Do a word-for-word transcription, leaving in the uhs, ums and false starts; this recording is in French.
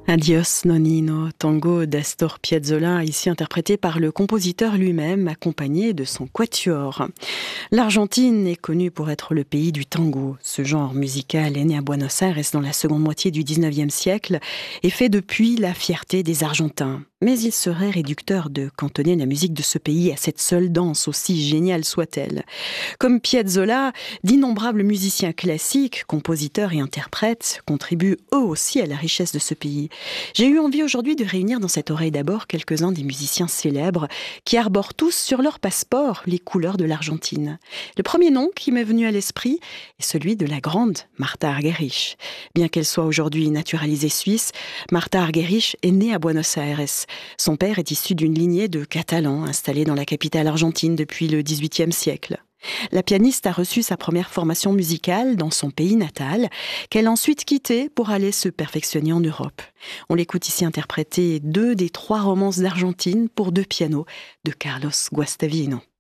Adios Nonino, tango d'Astor Piazzolla, ici interprété par le compositeur lui-même, accompagné de son quatuor. L'Argentine est connue pour être le pays du tango. Ce genre musical est né à Buenos Aires dans la seconde moitié du dix-neuvième siècle et fait depuis la fierté des Argentins. Mais il serait réducteur de cantonner la musique de ce pays à cette seule danse, aussi géniale soit-elle. Comme Piazzolla, d'innombrables musiciens classiques, compositeurs et interprètes contribuent eux aussi à la richesse de ce pays. J'ai eu envie aujourd'hui de réunir dans cette oreille d'abord quelques-uns des musiciens célèbres qui arborent tous sur leur passeport les couleurs de l'Argentine. Le premier nom qui m'est venu à l'esprit est celui de la grande Martha Argerich. Bien qu'elle soit aujourd'hui naturalisée suisse, Martha Argerich est née à Buenos Aires. Son père est issu d'une lignée de Catalans installés dans la capitale argentine depuis le dix-huitième siècle. La pianiste a reçu sa première formation musicale dans son pays natal, qu'elle a ensuite quitté pour aller se perfectionner en Europe. On l'écoute ici interpréter deux des trois romances d'Argentine pour deux pianos de Carlos Guastavino.